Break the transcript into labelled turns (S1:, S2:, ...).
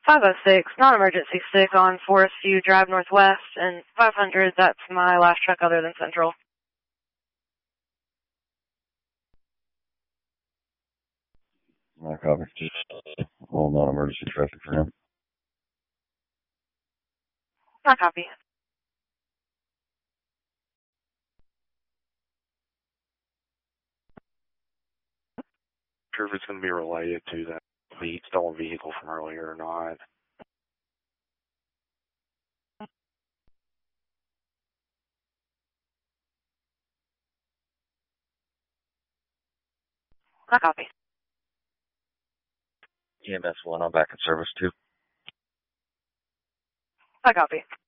S1: 506, non-emergency stick on Forest View Drive Northwest, and 500, that's my last truck other than Central.
S2: My copy. All non-emergency traffic for him.
S1: My copy.
S3: Sure if it's going to be related to that stolen vehicle from earlier or not.
S1: My copy.
S2: EMS 1, I'm back in service 2.
S1: My copy.